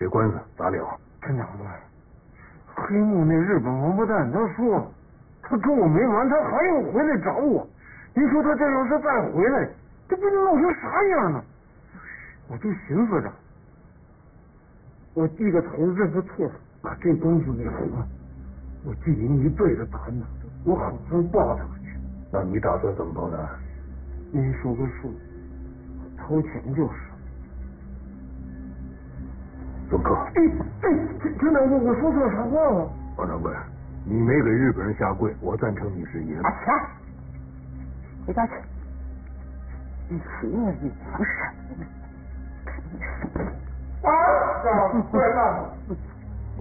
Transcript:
这官司咋了？ 陈长官，黑木那日本王八蛋他说，他跟我没完，他还要回来找我。您说他这要是再回来，这不能闹成啥样呢？我就寻思着，我低个头认个错，把这东西给还，我记您一辈子大恩呢，我好生报答他去。 那你打算怎么报答？ 您说个数，掏钱就是。 孙科， 陈长官，我说错啥话了？ 王长官，你没给日本人下跪，我赞成你是爷子。 回家去。你媳妇你想什么呢？ 啊！快让！